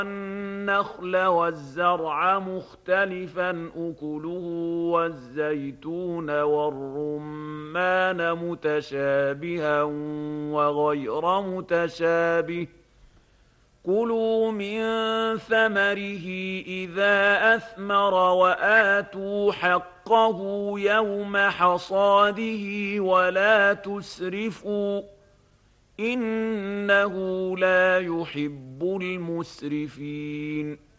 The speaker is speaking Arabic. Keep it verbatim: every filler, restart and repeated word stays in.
النخل والزرع مختلفا أكله والزيتون والرمان متشابها وغير متشابه كلوا من ثمره إذا أثمر وآتوا حقه يوم حصاده ولا تسرفوا إنه لا يحب المسرفين